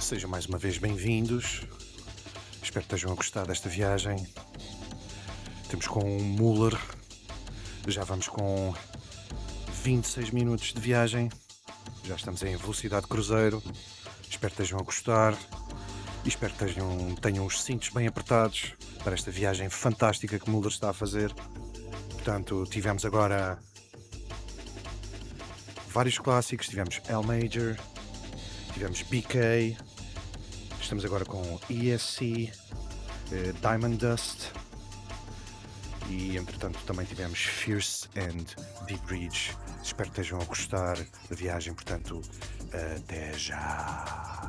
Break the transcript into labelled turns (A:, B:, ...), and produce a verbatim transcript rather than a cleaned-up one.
A: Sejam mais uma vez bem-vindos. Espero que estejam a gostar desta viagem. Temos com um Muller. Já vamos com vinte e seis minutos de viagem. Já estamos em velocidade cruzeiro. Espero que estejam a gostar. E espero que tenham, tenham os cintos bem apertados para esta viagem fantástica que o Muller está a fazer. Portanto, tivemos agora vários clássicos. Tivemos L Major, tivemos B K. Estamos agora com E S C, eh, Diamond Dust e, entretanto, também tivemos Fierce and Deep Ridge. Espero que estejam a gostar da viagem, portanto, até já!